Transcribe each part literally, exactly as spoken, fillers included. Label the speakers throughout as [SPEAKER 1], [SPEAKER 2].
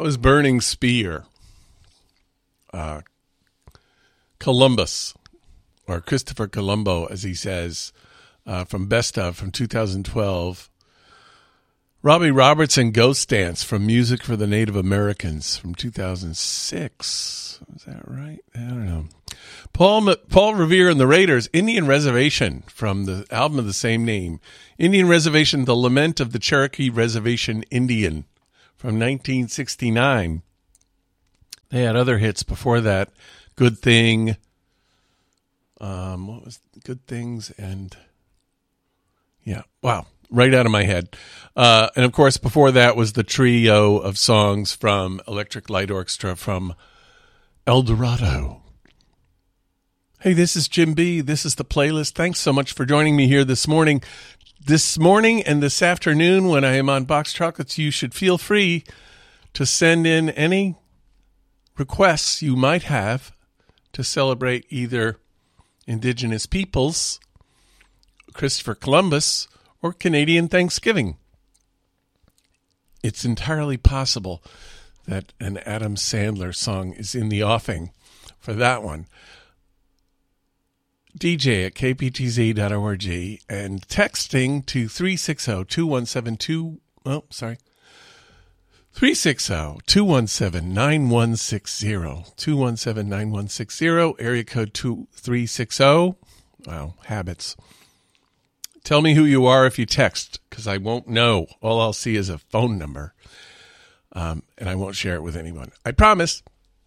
[SPEAKER 1] was Burning Spear. Uh, Columbus, or Christopher Colombo, as he says, uh, from Best Of from two thousand twelve. Robbie Robertson, Ghost Dance from Music for the Native Americans from two thousand six. Is that right? I don't know. Paul Paul Revere and the Raiders, Indian Reservation from the album of the same name. Indian Reservation, The Lament of the Cherokee Reservation Indian from nineteen sixty-nine. They had other hits before that. Good Thing. Um, what was Good Things and yeah, wow. Right out of my head. Uh, and, of course, before that was the trio of songs from Electric Light Orchestra from El Dorado. Hey, this is Jim B. This is the playlist. Thanks so much for joining me here this morning. This morning and this afternoon when I am on Box Chocolates, you should feel free to send in any requests you might have to celebrate either Indigenous peoples, Christopher Columbus, or Canadian Thanksgiving. It's entirely possible that an Adam Sandler song is in the offing for that one. D J at k p t z dot org and texting to three six zero, two one seven two, oh, sorry, three six zero, two one seven, nine one six zero, two one seven, nine one six zero, area code two three six zero. Wow, habits. Tell me who you are if you text, because I won't know. All I'll see is a phone number, um, and I won't share it with anyone. I promise.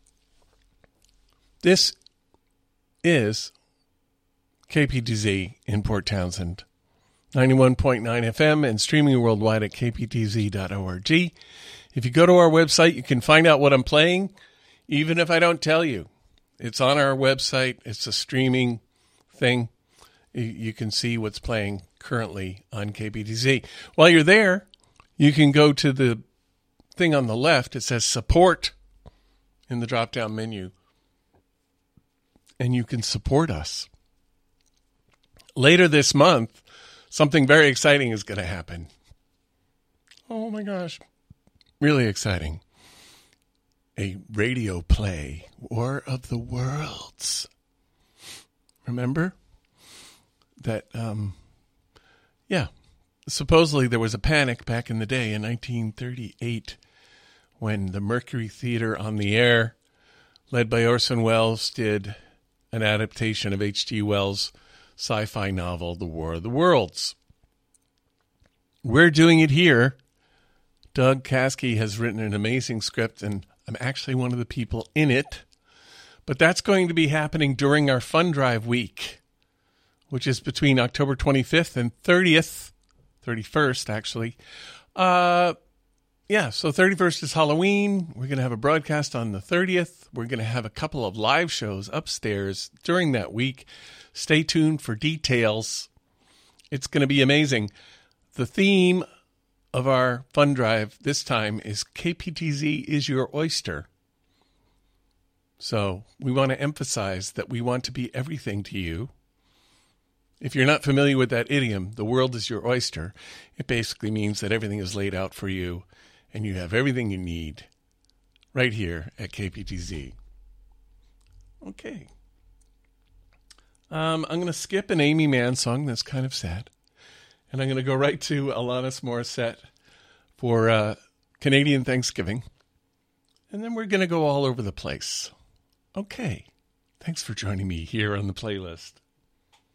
[SPEAKER 1] This is K P T Z in Port Townsend, ninety-one point nine F M, and streaming worldwide at k p t z dot org. If you go to our website, you can find out what I'm playing, even if I don't tell you. It's on our website. It's a streaming thing. You can see what's playing currently on K P T Z. While you're there, you can go to the thing on the left. It says support in the drop-down menu, and you can support us. Later this month, something very exciting is going to happen. Oh my gosh. Really exciting. A radio play, War of the Worlds. Remember? That, um, yeah, supposedly there was a panic back in the day in nineteen thirty-eight when the Mercury Theater on the Air, led by Orson Welles, did an adaptation of H G Wells' sci-fi novel, The War of the Worlds. We're doing it here. Doug Caskey has written an amazing script, and I'm actually one of the people in it. But that's going to be happening during our Fun Drive week, which is between October twenty-fifth and thirtieth, thirty-first, actually. Uh, yeah, so thirty-first is Halloween. We're going to have a broadcast on the thirtieth. We're going to have a couple of live shows upstairs during that week. Stay tuned for details. It's going to be amazing. The theme of our Fun Drive this time is K P T Z is your oyster. So we want to emphasize that we want to be everything to you. If you're not familiar with that idiom, the world is your oyster, it basically means that everything is laid out for you and you have everything you need right here at K P T Z. Okay. Um, I'm going to skip an Amy Mann song that's kind of sad, and I'm going to go right to Alanis Morissette for uh, Canadian Thanksgiving, and then we're going to go all over the place. Okay. Thanks for joining me here on the playlist.